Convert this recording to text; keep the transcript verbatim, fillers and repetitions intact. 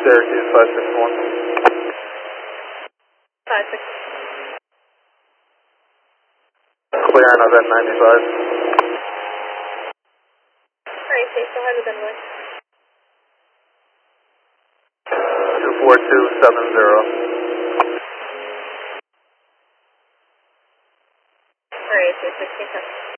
Syracuse five six one. five six. Clearing of N ninety-five. Alright, stay still ahead of the runway. two four two seven zero. Alright, stay sixteen ten.